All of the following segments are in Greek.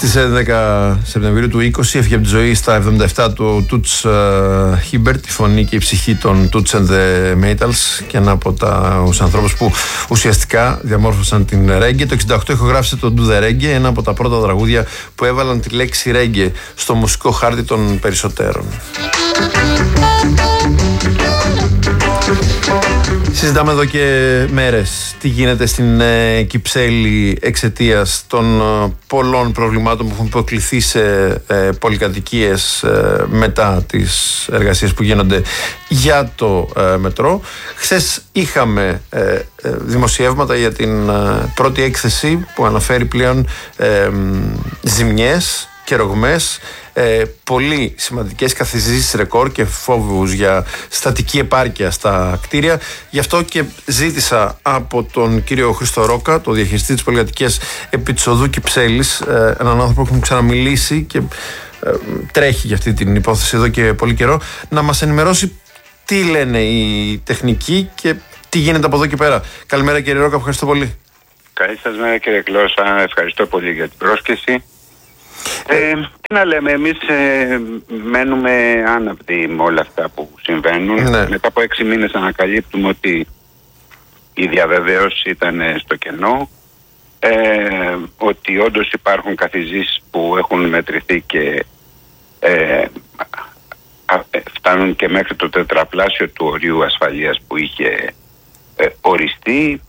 Στις 11 Σεπτεμβρίου του 20 έφυγε από τη ζωή στα 77 του Τούτς Χίμπερτ, η φωνή και η ψυχή των Toots and the Maytals, και ένα από τους ανθρώπους που ουσιαστικά διαμόρφωσαν την ρέγγε. Το 68 ηχογράφησε το Do the Reggae, ένα από τα πρώτα τραγούδια που έβαλαν τη λέξη ρέγγε στο μουσικό χάρτη των περισσότερων. Συζητάμε εδώ και μέρες τι γίνεται στην Κυψέλη εξαιτίας των πολλών προβλημάτων που έχουν προκληθεί σε πολυκατοικίες μετά τις εργασίες που γίνονται για το μετρό. Χθες είχαμε δημοσιεύματα για την πρώτη έκθεση που αναφέρει πλέον ζημιές και ρογμές, πολύ σημαντικές καθιζήσεις ρεκόρ και φόβους για στατική επάρκεια στα κτίρια. Γι' αυτό και ζήτησα από τον κύριο Χρήστο Ρόκα, το διαχειριστή της πολυκατοικίας επί της οδού Κυψέλης, έναν άνθρωπο που έχουμε ξαναμιλήσει και τρέχει για αυτή την υπόθεση εδώ και πολύ καιρό, να μας ενημερώσει τι λένε οι τεχνικοί και τι γίνεται από εδώ και πέρα. Καλημέρα κύριε Ρόκα, ευχαριστώ πολύ. Καλή σας μέρα κύριε Κλώσσα, ευχαριστώ πολύ για την πρόσκληση. Τι να λέμε, εμείς μένουμε άναυτοι με όλα αυτά που συμβαίνουν. Ναι. Μετά από 6 μήνες ανακαλύπτουμε ότι η διαβεβαίωση ήταν στο κενό, ότι όντως υπάρχουν καθιζήσεις που έχουν μετρηθεί και φτάνουν και μέχρι το τετραπλάσιο του ορίου ασφαλείας που είχε οριστεί.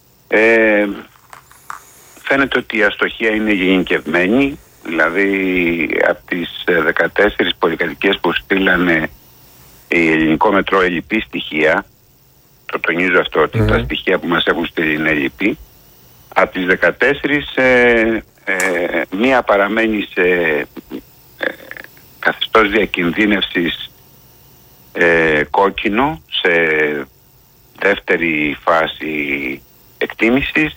Φαίνεται ότι η αστοχία είναι γενικευμένη. Δηλαδή από τις 14 πολυκατοικίες που στείλανε η Ελληνικό Μετρό ελλειπή στοιχεία, το τονίζω αυτό, ότι τα στοιχεία που μας έχουν στείλει είναι ελλειπή. Από τις 14 μία παραμένει σε καθεστώς διακινδύνευσης κόκκινο, σε δεύτερη φάση εκτίμησης,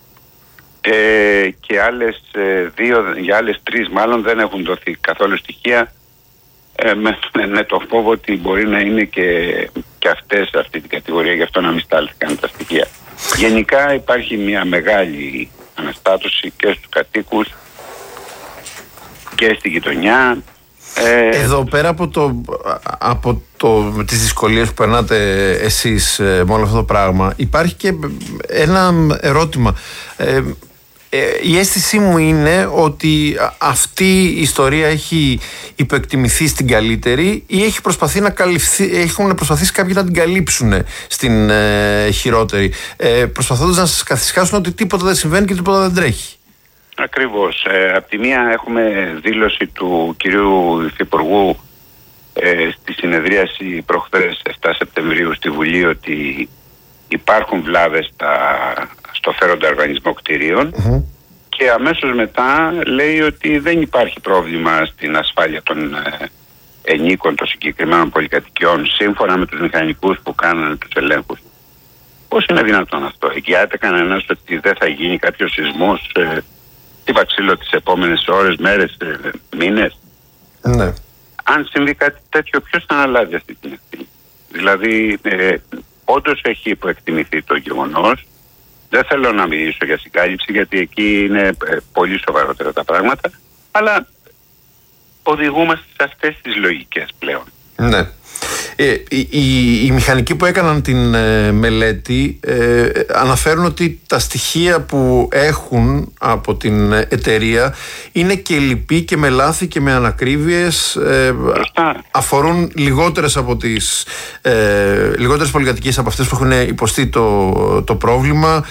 και για άλλες 3 μάλλον δεν έχουν δοθεί καθόλου στοιχεία, με το φόβο ότι μπορεί να είναι και αυτές αυτή την κατηγορία, γι' αυτό να μην στάλθηκαν τα στοιχεία. Γενικά υπάρχει μια μεγάλη αναστάτωση και στους κατοίκους και στη γειτονιά. Εδώ πέρα από τις δυσκολίες που περνάτε εσείς με όλο αυτό το πράγμα, υπάρχει και ένα ερώτημα. Η αίσθησή μου είναι ότι αυτή η ιστορία έχει υποεκτιμηθεί στην καλύτερη ή έχουν προσπαθήσει κάποιοι να την καλύψουν στην χειρότερη, προσπαθώντας να σας καθισχάσουν ότι τίποτα δεν συμβαίνει και τίποτα δεν τρέχει. Ακριβώς. Απ' τη μία έχουμε δήλωση του κυρίου Υφυπουργού στη συνεδρίαση προχθές 7 Σεπτεμβρίου στη Βουλή ότι υπάρχουν βλάβες στο φέροντα οργανισμό κτηρίων, και αμέσως μετά λέει ότι δεν υπάρχει πρόβλημα στην ασφάλεια των ενίκων των συγκεκριμένων πολυκατοικιών σύμφωνα με τους μηχανικούς που κάνανε τους ελέγχους. Πώς είναι δυνατόν αυτό? Εγγυάται κανένας ότι δεν θα γίνει κάποιος σεισμός τι βαξίλο τις επόμενες ώρες, μέρες, μήνες? Ναι. Αν συμβεί κάτι τέτοιο, ποιος θα αναλάβει αυτή την ευθύνη? Δηλαδή όντως έχει υποεκτιμηθεί το γεγονός. Δεν θέλω να μιλήσω για συγκάλυψη, γιατί εκεί είναι πολύ σοβαρότερα τα πράγματα, αλλά οδηγούμαστε σε αυτές τις λογικές πλέον. Ναι. Οι μηχανικοί που έκαναν την μελέτη αναφέρουν ότι τα στοιχεία που έχουν από την εταιρεία είναι και λυπή και με λάθη και με ανακρίβειες, αφορούν λιγότερες πολυκατοικίες από αυτές που έχουν υποστεί το πρόβλημα.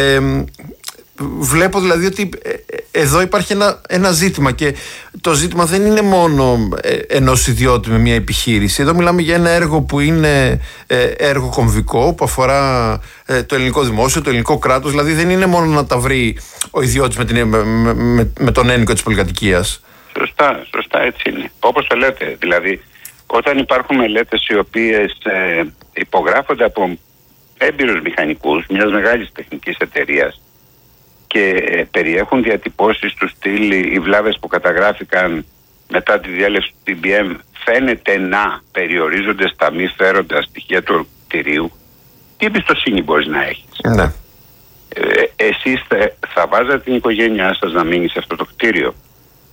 Βλέπω δηλαδή ότι εδώ υπάρχει ένα ζήτημα, και το ζήτημα δεν είναι μόνο ενός ιδιώτη με μια επιχείρηση. Εδώ μιλάμε για ένα έργο που είναι έργο κομβικό, που αφορά το ελληνικό δημόσιο, το ελληνικό κράτος. Δηλαδή δεν είναι μόνο να τα βρει ο ιδιώτης με τον ένικο της πολυκατοικίας. Σωστά έτσι είναι. Όπως το λέτε, δηλαδή όταν υπάρχουν μελέτες οι οποίες υπογράφονται από έμπειρους μηχανικούς μιας μεγάλης τεχνικής εταιρείας και περιέχουν διατυπώσεις του στυλ οι βλάβες που καταγράφηκαν μετά τη διέλευση του TBM φαίνεται να περιορίζονται στα μη φέροντα στοιχεία του κτηρίου, τι εμπιστοσύνη μπορείς να έχεις? Ναι. Εσείς θα βάζατε την οικογένειά σας να μείνει σε αυτό το κτίριο?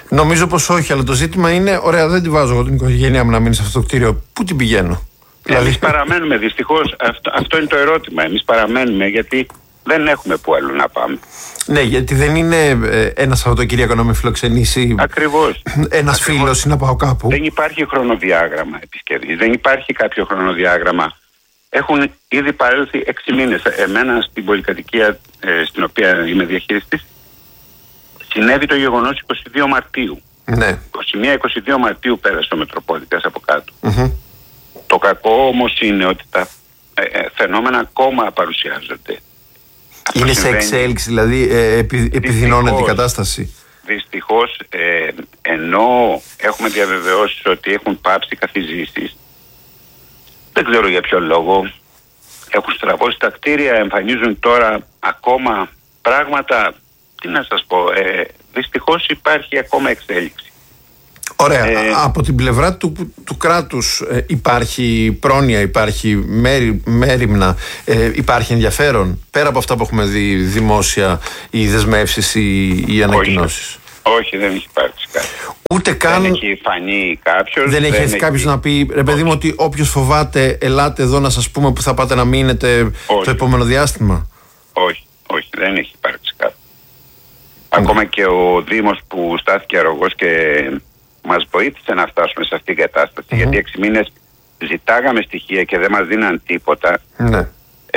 Νομίζω πως όχι, αλλά το ζήτημα είναι, ωραία, δεν τη βάζω εγώ την οικογένειά μου να μείνει σε αυτό το κτίριο. Πού την πηγαίνω? Εμείς παραμένουμε, δυστυχώς. Αυτό είναι το ερώτημα. Εμείς παραμένουμε γιατί δεν έχουμε που άλλο να πάμε. Ναι, γιατί δεν είναι ένα Σαββατοκύριακο να με φιλοξενήσει. Ακριβώς. Ένας φίλος ή να πάω κάπου. Δεν υπάρχει χρονοδιάγραμμα επισκευής. Δεν υπάρχει κάποιο χρονοδιάγραμμα. Έχουν ήδη παρέλθει 6 μήνες. Εμένα στην πολυκατοικία στην οποία είμαι διαχειριστής συνέβη το γεγονός 22 Μαρτίου. Ναι. 21-22 Μαρτίου πέρασε ο Μετροπόλητας από κάτω. Το κακό όμως είναι ότι τα φαινόμενα ακόμα παρουσιάζονται. Είναι σε εξέλιξη, δηλαδή επιδεινώνεται η κατάσταση. Δυστυχώς, ενώ έχουμε διαβεβαιώσεις ότι έχουν πάψει καθιζήσεις, δεν ξέρω για ποιο λόγο, έχουν στραβώσει τα κτίρια, εμφανίζουν τώρα ακόμα πράγματα. Τι να σας πω, δυστυχώς υπάρχει ακόμα εξέλιξη. Ωραία. Από την πλευρά του κράτους υπάρχει πρόνοια, υπάρχει μέριμνα, υπάρχει ενδιαφέρον, πέρα από αυτά που έχουμε δει δημόσια, οι δεσμεύσεις ή οι ανακοινώσεις? Όχι, δεν έχει υπάρξει κάτι. Ούτε καν. Δεν έχει φανεί κάποιος. Δεν έχει έρθει κάποιος να πει, ρε παιδί μου, ότι όποιος φοβάται, ελάτε εδώ να σας πούμε που θα πάτε να μείνετε το επόμενο διάστημα? Όχι, δεν έχει υπάρξει κάτι. Ακόμα και ο Δήμος που στάθηκε αρρωγός και μας βοήθησε να φτάσουμε σε αυτήν την κατάσταση, γιατί 6 μήνες ζητάγαμε στοιχεία και δεν μας δίναν τίποτα. Ναι.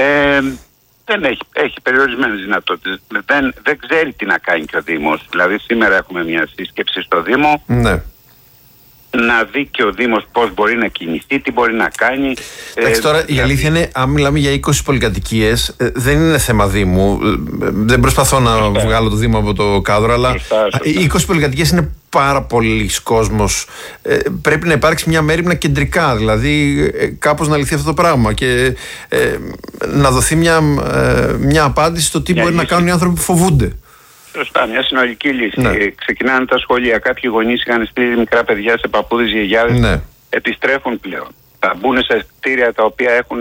Δεν έχει περιορισμένες δυνατότητες. Δεν ξέρει τι να κάνει και ο Δήμος. Δηλαδή σήμερα έχουμε μια σύσκεψη στο Δήμο. Ναι. Να δει και ο Δήμος πώς μπορεί να κινηθεί, τι μπορεί να κάνει. Εντάξει, τώρα η αλήθεια είναι, αν μιλάμε για 20 πολυκατοικίες, δεν είναι θέμα Δήμου. Δεν προσπαθώ να βγάλω το Δήμο από το κάδρο, αλλά οι 20 πολυκατοικίες είναι πάρα πολλοί κόσμος. Πρέπει να υπάρξει μια μέριμνα κεντρικά, δηλαδή κάπως να λυθεί αυτό το πράγμα και να δοθεί μια απάντηση στο τι μπορεί να κάνουν οι άνθρωποι που φοβούνται. Σωστά, μια συνολική λύση. Ναι. Ξεκινάνε τα σχολεία. Κάποιοι γονείς είχαν στείλει μικρά παιδιά σε παππούδες, γιαγιάδες. Ναι. Επιστρέφουν πλέον. Θα μπουν σε κτίρια τα οποία έχουν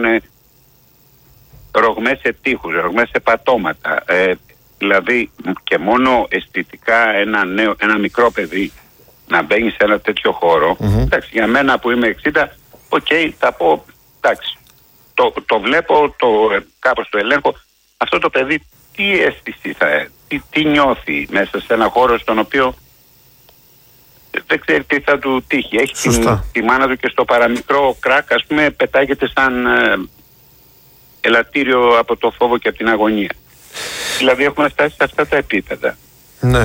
ρογμές σε τείχους, ρογμές σε πατώματα. Δηλαδή και μόνο αισθητικά ένα μικρό παιδί να μπαίνει σε ένα τέτοιο χώρο. Εντάξει, για μένα που είμαι 60, θα πω, εντάξει, το βλέπω, κάπως το ελέγχω. Αυτό το παιδί τι αίσθηση τι νιώθει μέσα σε ένα χώρο στον οποίο δεν ξέρει τι θα του τύχει. Έχει τη μάνα του και στο παραμικρό κράκ, ας πούμε, πετάγεται σαν ελαττήριο από το φόβο και από την αγωνία. Δηλαδή έχουμε φτάσει σε αυτά τα επίπεδα. Ναι.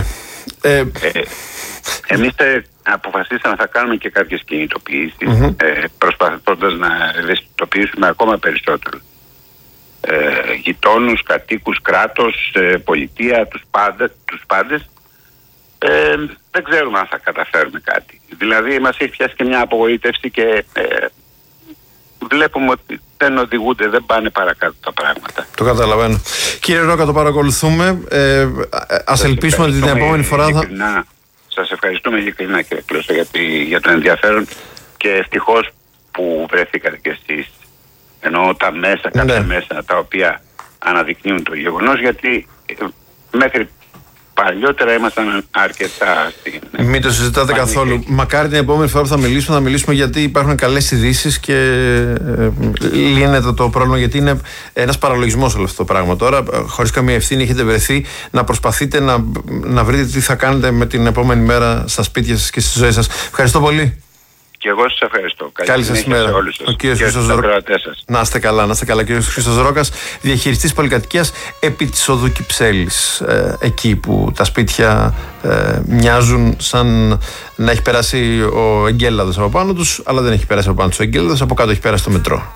Εμείς αποφασίσαμε θα κάνουμε και κάποιες κινητοποιήσεις, προσπαθώντας να ευαισθητοποιήσουμε ακόμα περισσότερο γειτόνους, κατοίκους, κράτος, πολιτεία, τους πάντες. Δεν ξέρουμε αν θα καταφέρουμε κάτι. Δηλαδή μας έχει πιάσει και μια απογοήτευση και βλέπουμε ότι δεν οδηγούνται, δεν πάνε παρακάτω τα πράγματα. Το καταλαβαίνω. Κύριε Ρόκα, το παρακολουθούμε. Ας ελπίσουμε ότι την επόμενη φορά θα... Σας ευχαριστούμε ειλικρινά, κύριε Κλώσσα, για το ενδιαφέρον και ευτυχώς που βρεθήκατε κι εσείς. Εννοώ τα μέσα, κάποια μέσα τα οποία αναδεικνύουν το γεγονός, γιατί μέχρι παλιότερα ήμασταν αρκετά στην... Μην το συζητάτε καθόλου. Μακάρι την επόμενη φορά που θα μιλήσουμε γιατί υπάρχουν καλές ειδήσεις και λύνεται το πρόβλημα, γιατί είναι ένας παραλογισμός όλο αυτό το πράγμα. Τώρα, χωρίς καμία ευθύνη, έχετε βρεθεί να προσπαθείτε να βρείτε τι θα κάνετε με την επόμενη μέρα στα σπίτια σας και στη ζωή σας. Ευχαριστώ πολύ. Και εγώ σας ευχαριστώ. Καλή σας μέρα. Ο κύριος Χρήστος Ρόκας. Να είστε καλά, κύριος Χρήστος Ρόκας, διαχειριστής πολυκατοικίας επί της οδού Κυψέλης. Εκεί που τα σπίτια μοιάζουν σαν να έχει περάσει ο εγκέλαδος από πάνω τους, αλλά δεν έχει περάσει από πάνω τους ο εγκέλαδος, από κάτω έχει περάσει το μετρό.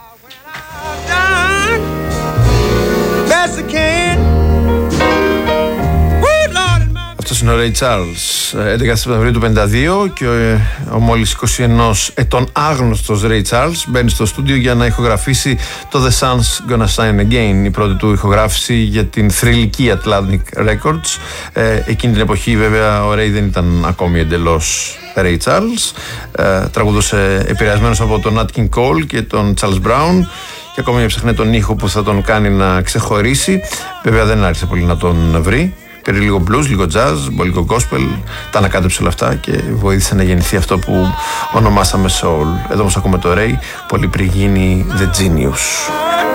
Αυτός είναι ο Ray Charles, 11 Σεπτεμβρίου του 1952, και ο μόλις 21 ετών άγνωστος Ray Charles μπαίνει στο στούντιο για να ηχογραφήσει το The Sun's Gonna Shine Again, η πρώτη του ηχογράφηση για την θρυλική Atlantic Records. Εκείνη την εποχή βέβαια ο Ray δεν ήταν ακόμη εντελώς Ray Charles, τραγουδούσε επηρεασμένος από τον Nat King Cole και τον Charles Brown και ακόμη έψαχνε τον ήχο που θα τον κάνει να ξεχωρίσει. Βέβαια δεν άρχισε πολύ να τον βρει. Πήρε λίγο blues, λίγο jazz, λίγο gospel, τα ανακάτεψε όλα αυτά και βοήθησε να γεννηθεί αυτό που ονομάσαμε soul. Εδώ όμως ακούμε το Ray, πολύ πριν γίνει The Genius.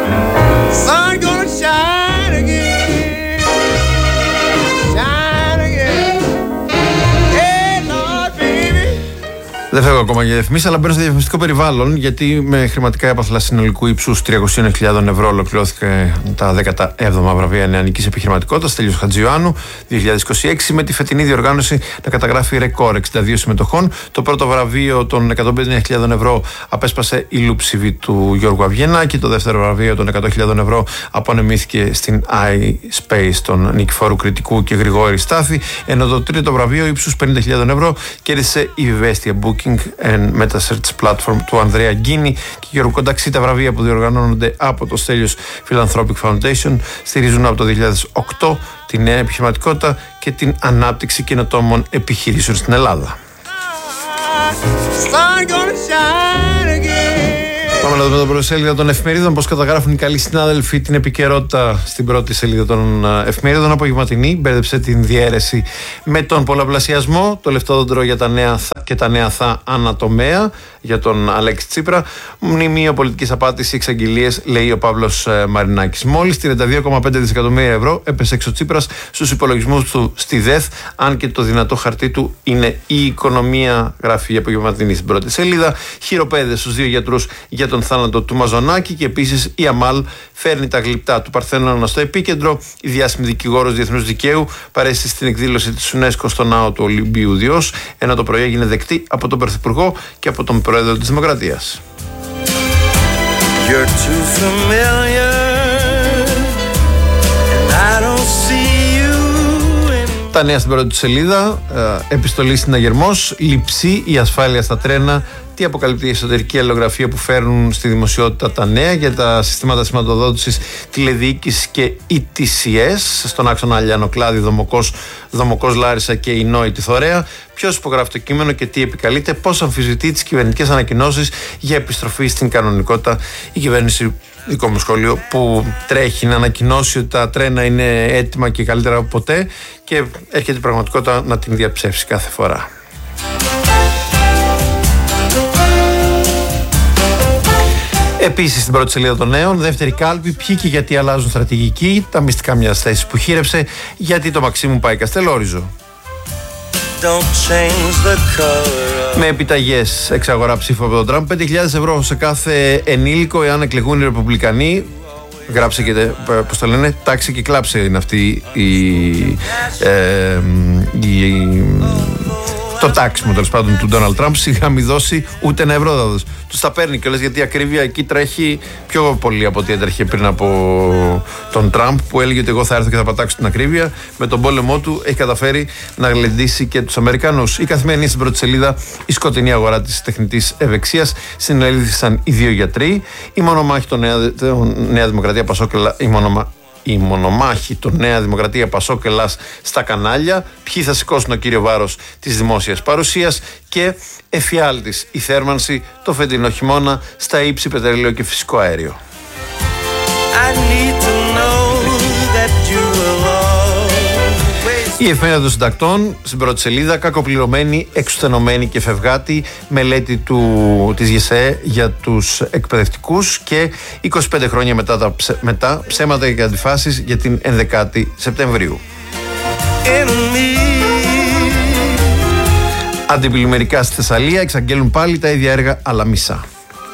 Δεν φεύγω ακόμα για διαφημίσεις, αλλά μπαίνω στο διαφημιστικό περιβάλλον, γιατί με χρηματικά έπαθλα συνολικού ύψους 300.000 ευρώ ολοκληρώθηκε τα 17α βραβεία νεανικής επιχειρηματικότητας Στέλιος Χατζιωάννου 2026, με τη φετινή διοργάνωση να καταγράφει ρεκόρ 62 συμμετοχών. Το πρώτο βραβείο των 150.000 ευρώ απέσπασε η Λούψιβη του Γιώργου Αβγενά και το δεύτερο βραβείο των 100.000 ευρώ απονεμήθηκε στην iSpace των Νικηφόρου Κρητικού και Γρηγόρη Στάθη, ενώ το τρίτο βραβείο ύψους 50.000 ευρώ κέρδισε η Vivestia Booking and Meta Search Platform του Ανδρέα Γκίνη και Γιώργου Κονταξή. Τα βραβεία που διοργανώνονται από το Στέλιος Philanthropic Foundation στηρίζουν από το 2008 τη νέα επιχειρηματικότητα και την ανάπτυξη καινοτόμων επιχειρήσεων στην Ελλάδα. Πάμε να δούμε την πρώτη σελίδα των εφημερίδων, πώς καταγράφουν οι καλοί συνάδελφοι την επικαιρότητα στην πρώτη σελίδα των εφημερίδων. Απογευματινή μπέρδεψε την διαίρεση με τον πολλαπλασιασμό, το λεφτόδοντρο για τα νέα και τα νέα θα ανατομέα για τον Αλέξη Τσίπρα. Μνημείο πολιτικής απάτης, εξαγγελίες, λέει ο Παύλος Μαρινάκης. Μόλις 32,5 δισεκατομμύρια ευρώ έπεσε έξω Τσίπρας στους υπολογισμούς του στη ΔΕΘ, αν και το δυνατό χαρτί του είναι η οικονομία, γράφει η Απογευματινή στην πρώτη σελίδα. Χειροπέδες στους δύο γιατρούς για τον θάνατο του Μαζονάκη και επίσης η ΑΜΑΛ φέρνει τα γλυπτά του Παρθένωνα στο επίκεντρο. Η διάσημη δικηγόρος διεθνούς δικαίου παρέστη στην εκδήλωση της UNESCO στο ναό του Ολυμπίου Διός, ενώ το πρωί έγινε δεκτή από τον Πρωθυπουργό και από τον Πρόεδρο της Δημοκρατίας. Τα νέα στην πρώτη σελίδα, επιστολή συναγερμός, λειψή η ασφάλεια στα τρένα. Τι αποκαλύπτει η εσωτερική αλληλογραφία που φέρνουν στη δημοσιότητα τα νέα για τα συστήματα σηματοδότησης τηλεδιοίκησης και ETCS στον άξονα Αλιανοκλάδη, Δομοκός Λάρισα και η Νόητη Θωρέα. Ποιος υπογράφει το κείμενο και τι επικαλείται, πώς αμφισβητεί τις κυβερνητικές ανακοινώσεις για επιστροφή στην κανονικότητα η κυβέρνηση, δικό μου σχόλιο, που τρέχει να ανακοινώσει ότι τα τρένα είναι έτοιμα και καλύτερα από ποτέ και έρχεται η πραγματικότητα να την διαψεύσει κάθε φορά. Επίσης στην πρώτη σελίδα των νέων, δεύτερη κάλπη, ποιοι και γιατί αλλάζουν στρατηγική, τα μυστικά μιας θέσης που χείρεψε, γιατί το Μαξίμου πάει Καστελόριζο. Με επιταγές εξαγορά ψήφου από τον Τραμπ, 5.000 ευρώ σε κάθε ενήλικο εάν εκλεγούν οι Ρεπουμπλικανοί. Γράψε και, πώς το λένε, τάξη και κλάψε είναι αυτή το τάξιμο τέλος πάντων του Ντόναλντ Τραμπ. Σιγά μη δώσει ούτε ένα ευρώ θα δώσει. Τους τα παίρνει κιόλας, γιατί η ακρίβεια εκεί τρέχει πιο πολύ από ό,τι έτρεχε πριν από τον Τραμπ, που έλεγε ότι εγώ θα έρθω και θα πατάξω την ακρίβεια. Με τον πόλεμό του έχει καταφέρει να γλεντήσει και τους Αμερικανούς. Η Καθημερινή στην πρώτη σελίδα, η σκοτεινή αγορά της τεχνητής ευεξίας. Συνελήφθησαν οι δύο γιατροί. Η μονομάχη των Νέα Δημοκρατία Πασόκελα, η μονομάχη των Νέα Δημοκρατία Πασόκ Ελλάς στα κανάλια, ποιοι θα σηκώσουν το κύριο βάρος της δημόσιας παρουσίας και εφιάλτης η θέρμανση το φετινό χειμώνα στα ύψη πετρέλαιο και φυσικό αέριο. Η εφημερίδα των συντακτών στην πρώτη σελίδα, κακοπληρωμένη, εξουθενωμένη και φευγάτη, μελέτη της ΓΕΣΕ για τους εκπαιδευτικούς και 25 χρόνια μετά ψέματα και αντιφάσεις για την 11η Σεπτεμβρίου. Αντιπλημμυρικά στη Θεσσαλία εξαγγέλουν πάλι τα ίδια έργα αλλά μισά.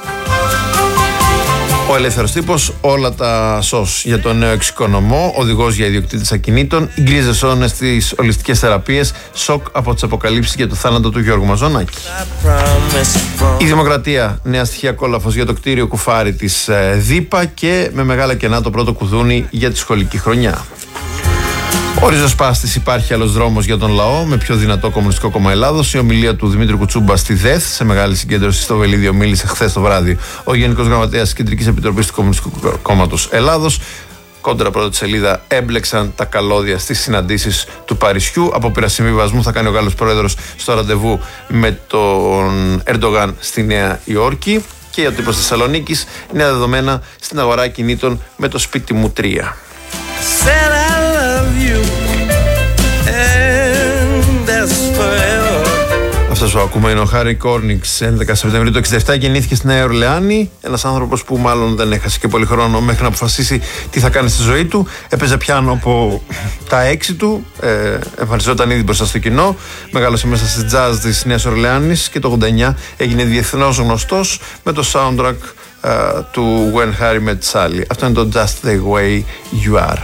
Ο ελεύθερος τύπος, όλα τα σως για τον νέο εξοικονομό, οδηγός για ιδιοκτήτες ακινήτων, οι γκρίζες ζώνες στις ολιστικές θεραπείες, σοκ από τις αποκαλύψεις για το θάνατο του Γιώργου Μαζονάκη. Η Δημοκρατία, νέα στοιχεία κόλαφος για το κτίριο κουφάρι της ΔΥΠΑ και με μεγάλα κενά το πρώτο κουδούνι για τη σχολική χρονιά. Ο ριζοσπάστης, υπάρχει άλλος δρόμος για τον λαό με πιο δυνατό Κομμουνιστικό Κόμμα Ελλάδος. Η ομιλία του Δημήτρη Κουτσούμπα στη ΔΕΘ σε μεγάλη συγκέντρωση στο Βελίδιο μίλησε χθες το βράδυ ο Γενικός Γραμματέας της Κεντρικής Επιτροπής του Κομμουνιστικού Κόμματος Ελλάδος. Κόντρα πρώτη σελίδα, έμπλεξαν τα καλώδια στις συναντήσεις του Παρισιού. Απόπειρα συμβιβασμού θα κάνει ο Γάλλος Πρόεδρος στο ραντεβού με τον Ερντογάν στη Νέα Υόρκη. Και ο τύπος Θεσσαλονίκης, νέα δεδομένα στην αγορά κινήτων με το σπίτι μου 3. ο ακούμε είναι ο Χάρι Κόρνιξ. 11 Σεπτεμβρίου του 1967 γεννήθηκε στη Νέα Ορλεάνη. Ένας άνθρωπος που μάλλον δεν έχασε και πολύ χρόνο μέχρι να αποφασίσει τι θα κάνει στη ζωή του. Έπαιζε πιάνο από τα 6 του. Εμφανιζόταν ήδη μπροστά στο κοινό. Μεγάλωσε μέσα στη jazz της Νέας Ορλεάνης και το 89 έγινε διεθνώς γνωστός με το soundtrack του When Harry Met Sally. Αυτό είναι το Just the Way You Are.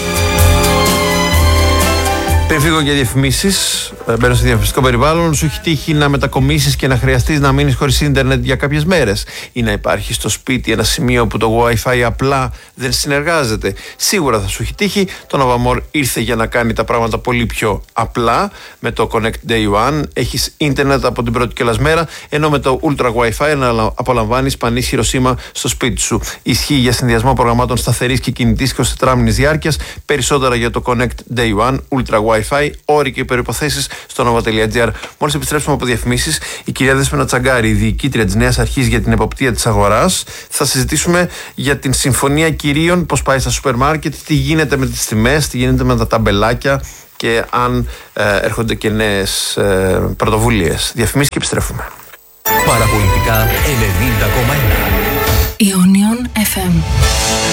Πριν φύγω για διαφημίσεις, μπαίνω στο διαφημιστικό περιβάλλον. Σου έχει τύχει να μετακομίσεις και να χρειαστείς να μείνεις χωρίς ίντερνετ για κάποιες μέρες, ή να υπάρχει στο σπίτι ένα σημείο που το Wi-Fi απλά δεν συνεργάζεται? Σίγουρα θα σου έχει τύχει. Το Novamor ήρθε για να κάνει τα πράγματα πολύ πιο απλά. Με το Connect Day One έχεις ίντερνετ από την πρώτη κιόλας μέρα, ενώ με το Ultra Wi-Fi απολαμβάνεις πανίσχυρο σήμα στο σπίτι σου. Ισχύει για συνδυασμό προγραμμάτων σταθερής και κινητής 24 μήνες διάρκειας. Περισσότερα για το Connect Day One Ultra Wi-Fi, όροι και προϋποθέσεις στο nova.gr. Μόλις επιστρέψουμε από διαφημίσεις, η κυρία Δέσποινα Τσαγκάρη, η διοικήτρια της Νέας Αρχής για την Εποπτεία της Αγοράς, θα συζητήσουμε για την συμφωνία κυρίων, πώς πάει στα σούπερ μάρκετ, τι γίνεται με τις τιμές, τι γίνεται με τα ταμπελάκια και αν έρχονται και νέες πρωτοβουλίες. Διαφημίσεις και επιστρέφουμε. Παραπολιτικά 90,1 Ionion FM.